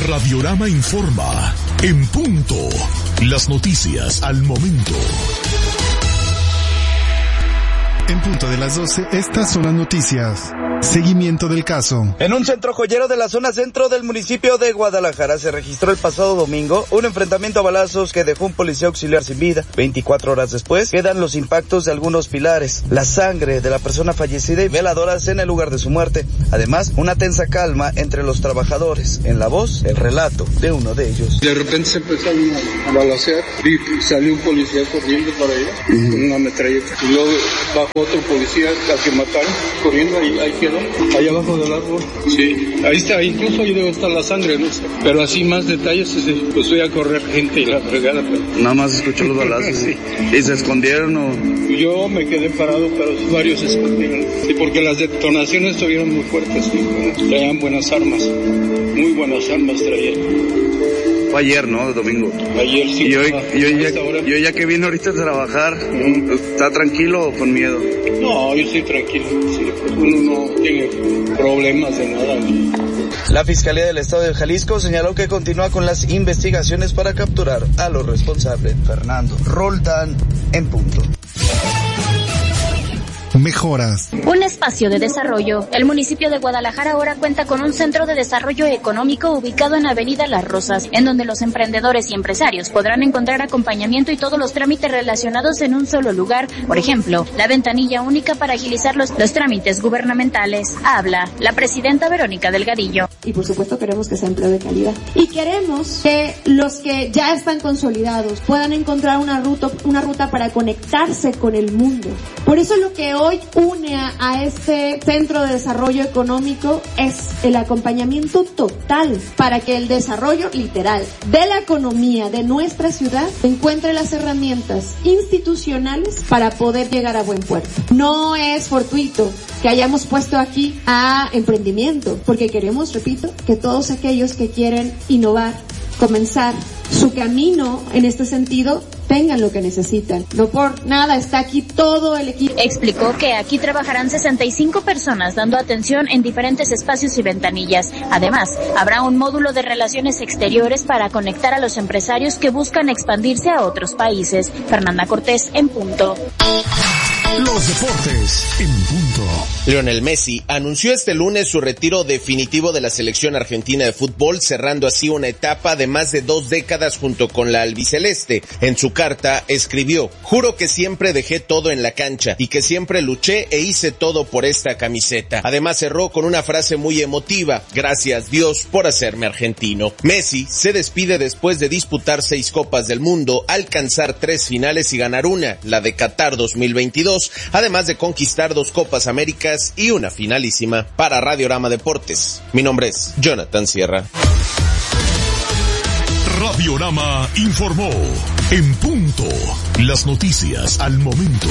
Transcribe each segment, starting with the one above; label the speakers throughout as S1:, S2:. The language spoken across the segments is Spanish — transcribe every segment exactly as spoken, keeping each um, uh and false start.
S1: Radiorama informa. En punto. Las noticias al momento.
S2: En punto de las doce, estas son las noticias. Seguimiento del caso.
S3: En un centro joyero de la zona centro del municipio de Guadalajara se registró el pasado domingo un enfrentamiento a balazos que dejó un policía auxiliar sin vida. veinticuatro horas después quedan los impactos de algunos pilares, la sangre de la persona fallecida y veladoras en el lugar de su muerte. Además, una tensa calma entre los trabajadores. En la voz, el relato de uno de ellos.
S4: De repente se empezaron a balacear y salió un policía corriendo para allá uh-huh. con una metralleta. Y luego bajó otro policía al que mataron, corriendo ahí, ahí quedó, allá abajo del árbol. Sí, ahí está, incluso ahí debe estar la sangre, no sé. Pero así más detalles, pues voy a correr gente y la fregada. Pero...
S3: Nada más escuchó los balazos sí. ¿Y se escondieron o...?
S4: Yo me quedé parado, pero varios se escondieron. Sí, porque las detonaciones estuvieron muy fuertes, sí. Traían buenas armas, muy buenas armas traían.
S3: Fue ayer, ¿no? El domingo.
S4: Ayer sí.
S3: Y hoy, y hoy ya, yo ya que vine ahorita a trabajar, mm. ¿está tranquilo o con miedo?
S4: No, yo estoy tranquilo. Sí. Uno no tiene problemas de nada.
S3: La Fiscalía del Estado de Jalisco señaló que continúa con las investigaciones para capturar a los responsables. Fernando Roldán, en punto.
S2: Mejoras.
S5: Un espacio de desarrollo. El municipio de Guadalajara ahora cuenta con un centro de desarrollo económico ubicado en Avenida Las Rosas, en donde los emprendedores y empresarios podrán encontrar acompañamiento y todos los trámites relacionados en un solo lugar. Por ejemplo, la ventanilla única para agilizar los, los trámites gubernamentales. Habla la presidenta Verónica Delgadillo.
S6: Y por supuesto queremos que sea empleo de calidad. Y queremos que los que ya están consolidados puedan encontrar una ruta, una ruta para conectarse con el mundo. Por eso lo que hoy Hoy une a, a este centro de desarrollo económico es el acompañamiento total para que el desarrollo literal de la economía de nuestra ciudad encuentre las herramientas institucionales para poder llegar a buen puerto. No es fortuito que hayamos puesto aquí a emprendimiento, porque queremos, repito, que todos aquellos que quieren innovar, comenzar su camino en este sentido, tengan lo que necesitan. No por nada está aquí todo el equipo.
S5: Explicó que aquí trabajarán sesenta y cinco personas dando atención en diferentes espacios y ventanillas. Además, habrá un módulo de relaciones exteriores para conectar a los empresarios que buscan expandirse a otros países. Fernanda Cortés, en punto.
S1: Los deportes en punto.
S7: Lionel Messi anunció este lunes su retiro definitivo de la selección argentina de fútbol, cerrando así una etapa de más de dos décadas junto con la albiceleste. En su carta escribió: juro que siempre dejé todo en la cancha y que siempre luché e hice todo por esta camiseta. Además cerró con una frase muy emotiva: gracias Dios por hacerme argentino. Messi se despide después de disputar seis Copas del Mundo, alcanzar tres finales y ganar una, la de Qatar dos mil veintidós, además de conquistar dos Copas Américas y una finalísima. Para Radiorama Deportes, mi nombre es Jonathan Sierra.
S1: Radiorama informó. En punto. Las noticias al momento.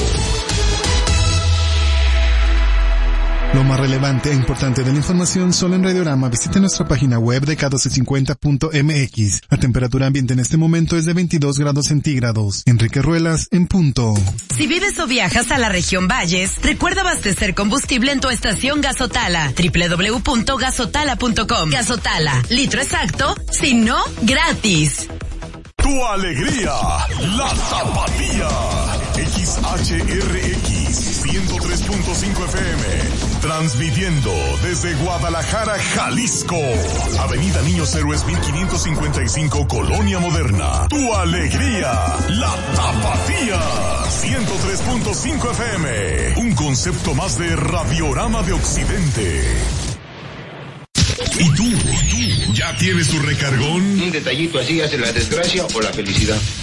S2: Lo más relevante e importante de la información solo en Radiorama. Visite nuestra página web de K doce cincuenta punto M X. La temperatura ambiente en este momento es de veintidós grados centígrados. Enrique Ruelas, en punto.
S8: Si vives o viajas a la región Valles, recuerda abastecer combustible en tu estación Gasotala. doble u doble u doble u punto gasotala punto com. Gasotala, litro exacto, si no, gratis.
S1: Tu alegría, la Tapatía. X H R X ciento tres punto cinco F M. Transmitiendo desde Guadalajara, Jalisco. Avenida Niños Héroes mil quinientos cincuenta y cinco, Colonia Moderna. Tu alegría, la Tapatía. ciento tres punto cinco F M. Un concepto más de Radiorama de Occidente. ¿Y tú? ¿Ya tienes tu recargón?
S9: Un detallito así hace la desgracia o la felicidad.